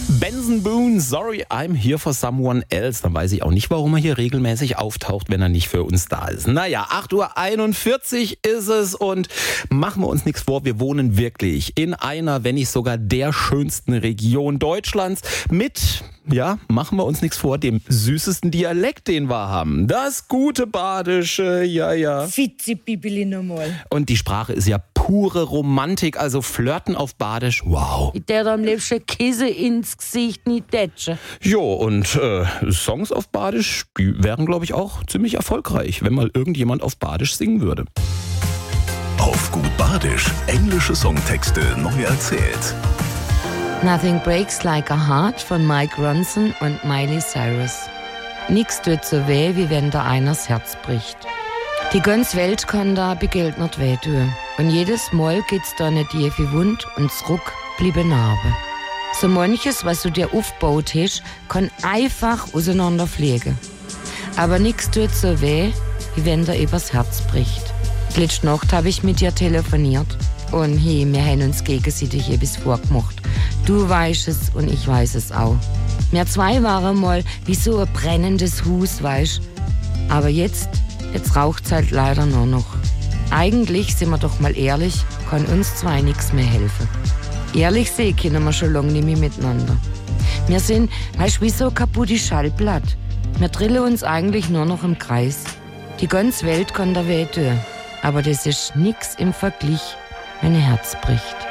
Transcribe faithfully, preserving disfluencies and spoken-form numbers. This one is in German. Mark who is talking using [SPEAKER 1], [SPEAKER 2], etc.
[SPEAKER 1] Benson Boone, sorry, I'm here for someone else. Dann weiß ich auch nicht, warum er hier regelmäßig auftaucht, wenn er nicht für uns da ist. Naja, acht Uhr einundvierzig ist es und machen wir uns nichts vor, wir wohnen wirklich in einer, wenn nicht sogar der schönsten Region Deutschlands mit, ja, machen wir uns nichts vor, dem süßesten Dialekt, den wir haben. Das gute Badische, ja, ja.
[SPEAKER 2] Fitzibibili nochmal.
[SPEAKER 1] Und die Sprache ist ja pure Romantik, also Flirten auf Badisch, wow.
[SPEAKER 2] Ich tät am liebsten Käse ins Gesicht, nicht tätschen.
[SPEAKER 1] Jo, und äh, Songs auf Badisch, die wären, glaube ich, auch ziemlich erfolgreich, wenn mal irgendjemand auf Badisch singen würde.
[SPEAKER 3] Auf gut Badisch, englische Songtexte neu erzählt.
[SPEAKER 4] Nothing Breaks Like a Heart von Mike Ronson und Miley Cyrus. Nix tut so weh, wie wenn da einers Herz bricht. Die ganze Welt kann da begelt nicht weh tun. Und jedes Mal geht's da eine tiefe Wund und zurück bliebe Narbe. So manches, was du dir aufgebaut hast, kann einfach auseinanderfliegen. Aber nix tut so weh, wie wenn da übers Herz bricht. Letzte Nacht habe ich mit dir telefoniert. Und hey, wir haben uns gegenseitig etwas vorgemacht. Du weißt es und ich weiß es auch. Wir zwei waren mal wie so ein brennendes Haus, weißt. Aber jetzt, jetzt raucht's halt leider nur noch. Eigentlich, sind wir doch mal ehrlich, kann uns zwei nichts mehr helfen. Ehrlich sehen können wir schon lange nicht mehr miteinander. Wir sind, weißt, wie so ein kaputtes Schallplatt. Wir drillen uns eigentlich nur noch im Kreis. Die ganze Welt kann da weh tun. Aber das ist nix im Vergleich, wenn ein Herz bricht.